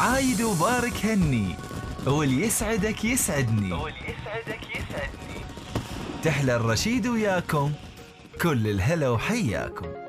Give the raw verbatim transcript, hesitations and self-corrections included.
عايد وبارك هني، واللي يسعدك يسعدني، واللي يسعدك يسعدني. تحلى الرشيد وياكم، كل الهلا وحياكم.